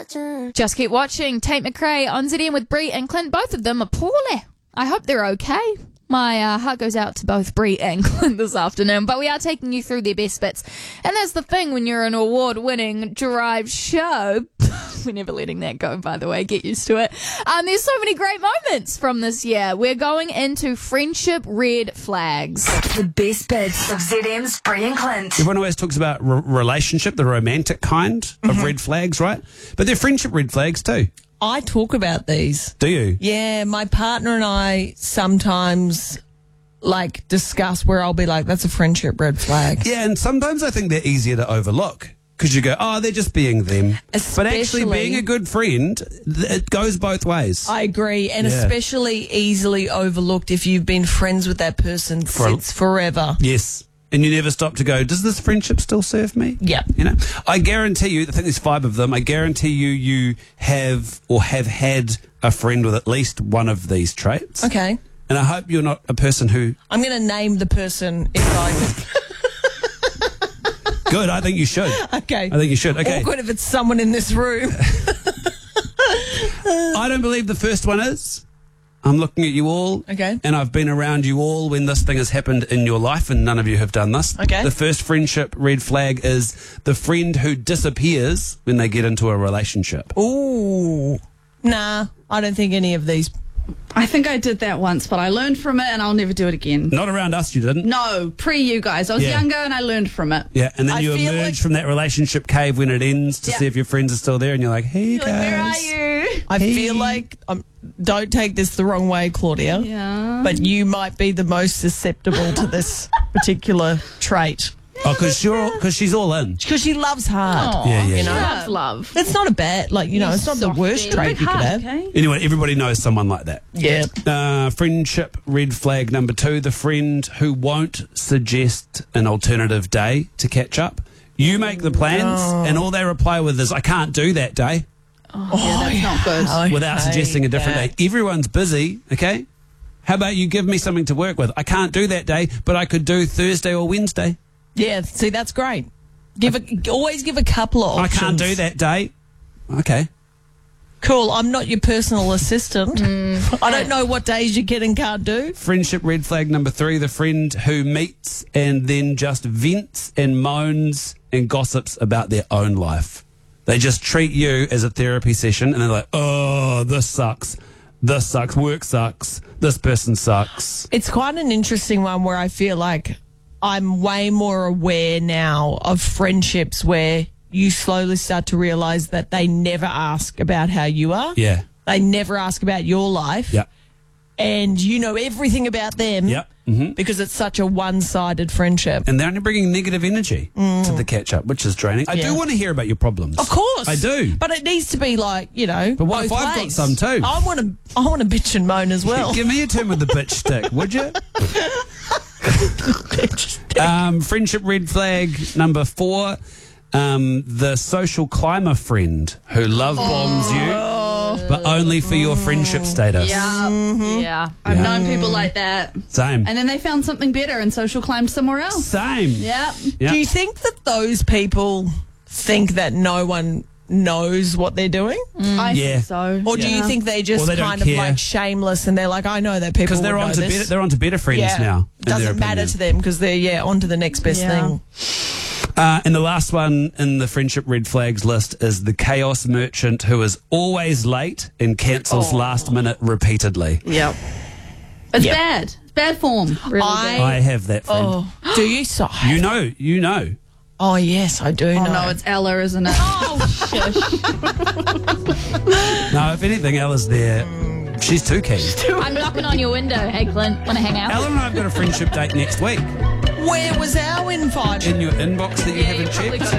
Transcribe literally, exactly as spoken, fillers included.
watching. Just keep watching. Tate McRae on Z M with Brie and Clint. Both of them are poorly. I hope they're okay. My uh, heart goes out to both Brie and Clint this afternoon, but we are taking you through their best bits. And that's the thing when you're an award-winning drive show. We're never letting that go, by the way. Get used to it. Um, there's so many great moments from this year. We're going into friendship red flags. The best bits of Z M's Brie and Clint. Everyone always talks about r- relationship, the romantic kind of Mm-hmm. red flags, right? But they're friendship red flags too. I talk about these. Do you? Yeah, my partner and I sometimes like discuss where I'll be like, that's a friendship red flag. Yeah, and sometimes I think they're easier to overlook because you go, oh, they're just being them. But actually Especially- being a good friend, th- it goes both ways. I agree, and Yeah. especially easily overlooked if you've been friends with that person For- since forever. Yes. And you never stop to go, does this friendship still serve me? Yeah. You know, I guarantee you, I think there's five of them. I guarantee you, you have or have had a friend with at least one of these traits. Okay. And I hope you're not a person who, I'm going to name the person if I... good, I think you should. Okay. I think you should. Okay. Awkward if it's someone in this room. I don't believe the first one is. I'm looking at you all. Okay. And I've been around you all when this thing has happened in your life, and none of you have done this. Okay. The first friendship red flag is the friend who disappears when they get into a relationship. Ooh. Nah, I don't think any of these. I think I did that once, but I learned from it and I'll never do it again. Not around us, you didn't. No, pre you guys. I was Yeah. younger and I learned from it. Yeah, and then I you feel emerge like- from that relationship cave when it ends to Yeah. see if your friends are still there, and you're like, hey, You're like, guys. where are you? I feel like, um, don't take this the wrong way, Claudia, Yeah. but you might be the most susceptible to this particular trait. Oh, because she's all in. Because she loves hard. Yeah, yeah, You know? yeah. Love, love. It's not a bad, like, you know, it's not the Softy. worst trait Big you could heart, have. okay? Anyway, everybody knows someone like that. Yeah. Uh, friendship red flag number two, the friend who won't suggest an alternative day to catch up. You make the plans, and all they reply with is, I can't do that day, Yeah, that's not good. I without hate suggesting a different that. day. Everyone's busy, okay? How about you give me something to work with? I can't do that day, but I could do Thursday or Wednesday. Yeah, see, that's great. Give a, always give a couple of I options. can't do that day. Okay. Cool, I'm not your personal assistant. I don't know what days you can and can't do. Friendship red flag number three, the friend who meets and then just vents and moans and gossips about their own life. They just treat you as a therapy session and they're like, oh, this sucks. This sucks. Work sucks. This person sucks. It's quite an interesting one where I feel like I'm way more aware now of friendships where you slowly start to realize that they never ask about how you are. Yeah. They never ask about your life. Yeah. And you know everything about them. Yeah. Mm-hmm. Because it's such a one-sided friendship. And they're only bringing negative energy to the catch up, which is draining. I Yeah. do want to hear about your problems. Of course. I do. But it needs to be like, you know, But what both if I've got ways. some too? I want to I want to bitch and moan as well. Give me a turn with the bitch stick, would you? Um, friendship red flag number four, um, the social climber friend who love bombs you, but only for your friendship status. Yeah. Yeah. I've Yeah. known people like that. Same. And then they found something better and social climbed somewhere else. Same. Yeah. Yeah. Do you think that those people think that no one knows what they're doing? I Yeah. think so. Or do you Yeah. think they're just Or they don't kind of care. like shameless and they're like, I know that people Because they're would on know to this. better, they're on to better friends yeah. now. in their Doesn't matter opinion. to them because they're, yeah, on to the next best Yeah. thing. Uh, and the last one in the friendship red flags list is the chaos merchant who is always late and cancels last minute repeatedly. Yep. It's Yep. bad. It's bad form. Really I- bad. I have that friend. Oh, do you? So, You know, you know. oh, yes, I do Oh, know. no, it's Ella, isn't it? Oh, shush. No, if anything, Ella's there. She's too keen. I'm knocking on your window. Hey, Clint, want to hang out? Ella and I have got a friendship date next week. Where was our invite? In your inbox that you haven't checked.